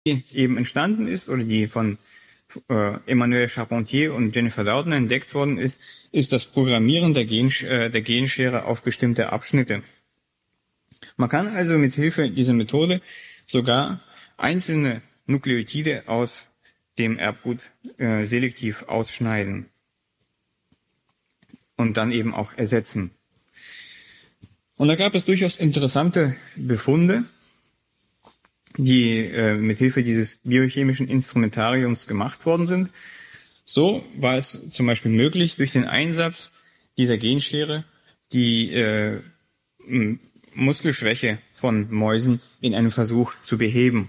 eben entstanden ist oder die von Emmanuel Charpentier und Jennifer Doudna entdeckt worden ist das Programmieren der Genschere auf bestimmte Abschnitte. Man kann also mit Hilfe dieser Methode sogar einzelne Nukleotide aus dem Erbgut selektiv ausschneiden und dann eben auch ersetzen. Und da gab es durchaus interessante Befunde, die mit Hilfe dieses biochemischen Instrumentariums gemacht worden sind. So war es zum Beispiel möglich, durch den Einsatz dieser Genschere die Muskelschwäche von Mäusen in einem Versuch zu beheben.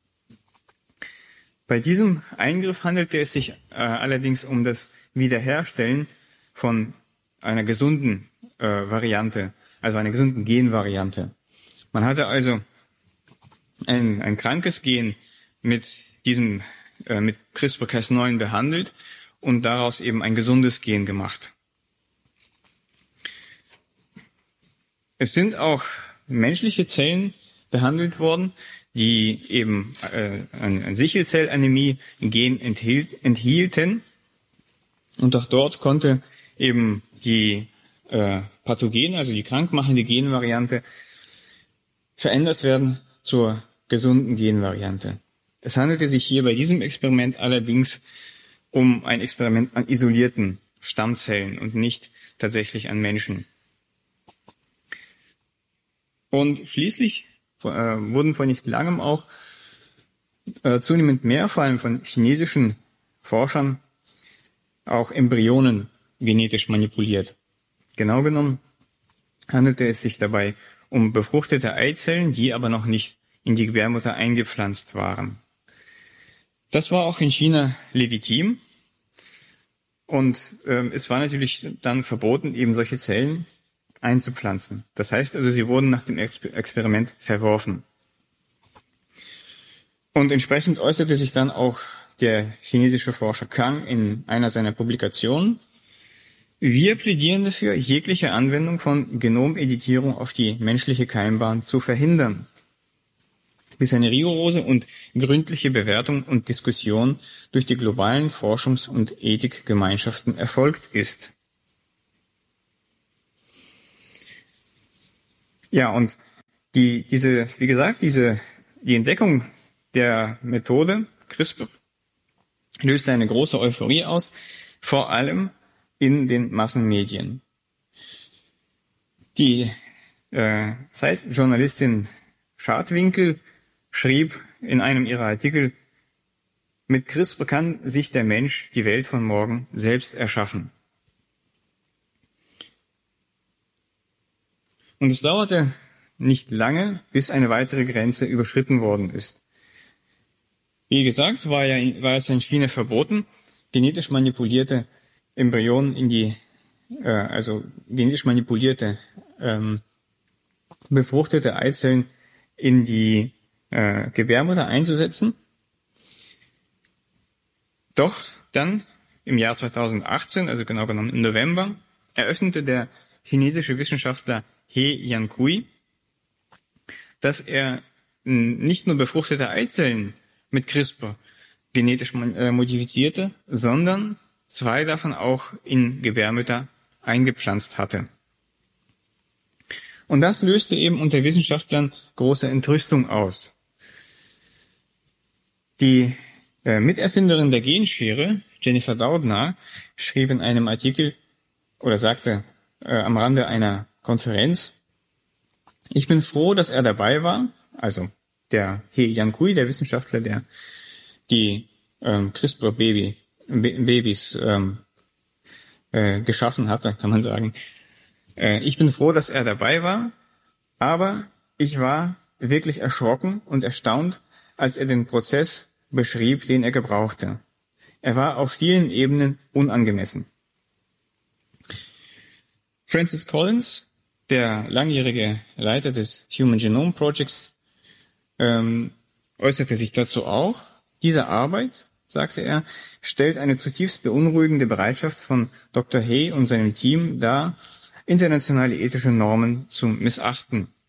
Bei diesem Eingriff handelte es sich allerdings um das Wiederherstellen von einer gesunden Variante, also einer gesunden Genvariante. Man hatte also ein krankes Gen mit CRISPR-Cas9 behandelt und daraus eben ein gesundes Gen gemacht. Es sind auch menschliche Zellen behandelt worden, die eben ein Sichelzellanämie-Gen enthielten. Und auch dort konnte eben die Pathogene, also die krankmachende Genvariante, verändert werden zur gesunden Genvariante. Es handelte sich hier bei diesem Experiment allerdings um ein Experiment an isolierten Stammzellen und nicht tatsächlich an Menschen. Und schließlich wurden vor nicht langem auch zunehmend mehr, vor allem von chinesischen Forschern, auch Embryonen genetisch manipuliert. Genau genommen handelte es sich dabei um befruchtete Eizellen, die aber noch nicht in die Gebärmutter eingepflanzt waren. Das war auch in China legitim und es war natürlich dann verboten, eben solche Zellen einzupflanzen. Das heißt also, sie wurden nach dem Experiment verworfen. Und entsprechend äußerte sich dann auch der chinesische Forscher Kang in einer seiner Publikationen: Wir plädieren dafür, jegliche Anwendung von Genomeditierung auf die menschliche Keimbahn zu verhindern, bis eine rigorose und gründliche Bewertung und Diskussion durch die globalen Forschungs- und Ethikgemeinschaften erfolgt ist. Ja, und die Entdeckung der Methode CRISPR löste eine große Euphorie aus, vor allem in den Massenmedien. Die Zeitjournalistin Schadwinkel schrieb in einem ihrer Artikel: Mit CRISPR kann sich der Mensch die Welt von morgen selbst erschaffen. Und es dauerte nicht lange, bis eine weitere Grenze überschritten worden ist. Wie gesagt, war es in China verboten, genetisch manipulierte Embryonen genetisch manipulierte befruchtete Eizellen in die Gebärmutter einzusetzen. Doch dann im Jahr 2018, also genau genommen im November, eröffnete der chinesische Wissenschaftler He Jiankui, dass er nicht nur befruchtete Eizellen mit CRISPR genetisch modifizierte, sondern 2 davon auch in Gebärmütter eingepflanzt hatte. Und das löste eben unter Wissenschaftlern große Entrüstung aus. Die Miterfinderin der Genschere, Jennifer Doudna, schrieb in einem Artikel oder sagte am Rande einer Konferenz: Ich bin froh, dass er dabei war, also der He Jiankui, der Wissenschaftler, der die CRISPR-Babys geschaffen hatte, kann man sagen. Ich bin froh, dass er dabei war, aber ich war wirklich erschrocken und erstaunt, als er den Prozess beschrieb, den er gebrauchte. Er war auf vielen Ebenen unangemessen. Francis Collins, der langjährige Leiter des Human Genome Projects, äußerte sich dazu auch. Diese Arbeit, sagte er, stellt eine zutiefst beunruhigende Bereitschaft von Dr. He und seinem Team dar, internationale ethische Normen zu missachten.